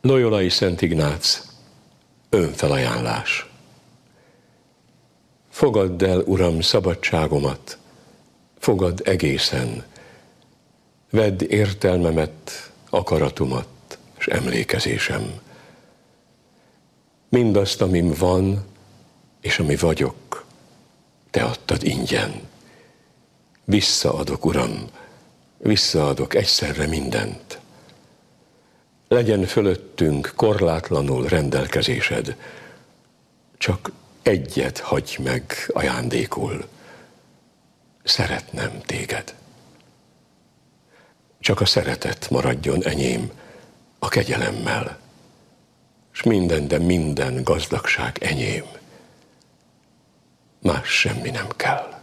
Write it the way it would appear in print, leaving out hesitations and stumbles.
Loyolai Szent Ignác, önfelajánlás. Fogadd el, Uram, szabadságomat, fogadd egészen, vedd értelmemet, akaratomat és emlékezésem. Mindazt, amim van, és ami vagyok, te adtad ingyen. Visszaadok, Uram, visszaadok egyszerre mindent. Legyen fölöttünk korlátlanul rendelkezésed, csak egyet hagyj meg ajándékul, szeretnem téged. Csak a szeretet maradjon enyém a kegyelemmel, és minden, de minden gazdagság enyém. Más semmi nem kell.